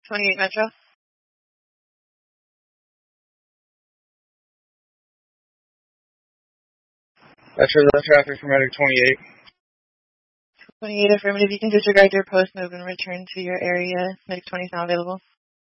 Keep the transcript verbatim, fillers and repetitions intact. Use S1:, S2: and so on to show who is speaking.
S1: twenty-eight Metro.
S2: Metro left traffic for Medic twenty-eight.
S1: twenty-eight affirmative. You can disregard your post move and return to your area. Medic twenty is now available.